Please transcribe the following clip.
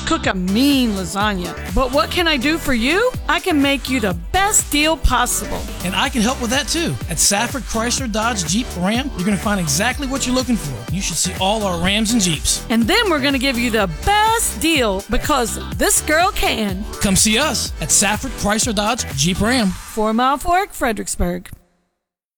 cook a mean lasagna. But what can I do for you? I can make you the best deal possible. And I can help with that too. At Safford Chrysler Dodge Jeep Ram, you're going to find exactly what you're looking for. You should see all our Rams and Jeeps. And then we're going to give you the best deal because this girl can. Come see us at Safford Chrysler Dodge Jeep Ram. 4 Mile Fork, Fredericksburg.